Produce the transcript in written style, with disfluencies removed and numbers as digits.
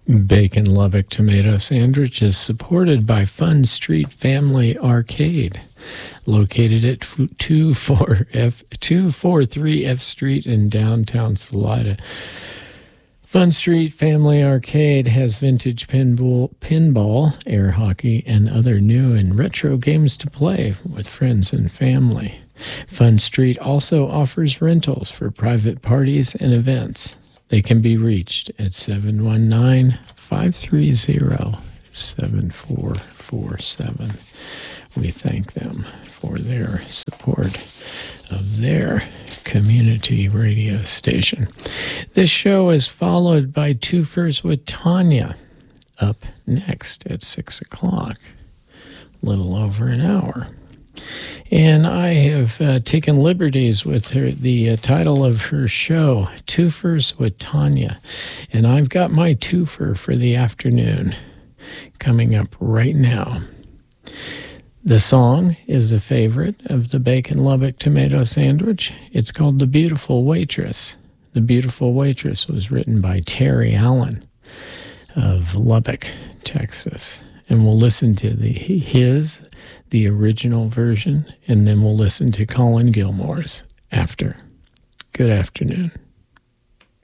Bacon Lubbock Tomato Sandwich is supported by Fun Street Family Arcade, located at 243 F Street in downtown Salida. Fun Street Family Arcade has vintage pinball, air hockey, and other new and retro games to play with friends and family. Fun Street also offers rentals for private parties and events. They can be reached at 719-530-7447. We thank them for their support of their community radio station. This show is followed by Twofers with Tanya, up next at 6 o'clock, a little over an hour. And I have taken liberties with her, the title of her show, Twofers with Tanya. And I've got my twofer for the afternoon coming up right now. The song is a favorite of the Bacon Lubbock Tomato Sandwich. It's called The Beautiful Waitress. The Beautiful Waitress was written by Terry Allen of Lubbock, Texas. And we'll listen to the original version, and then we'll listen to Colin Gilmore's after. Good afternoon.